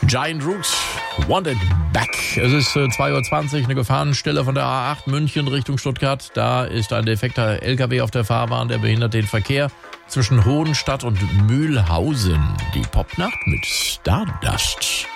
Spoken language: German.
Giant Rooks, Want It Back. Es ist 2:20 Uhr, eine Gefahrenstelle von der A8 München Richtung Stuttgart. Da ist ein defekter LKW auf der Fahrbahn, der behindert den Verkehr zwischen Hohenstadt und Mühlhausen. Die Popnacht mit Stardust.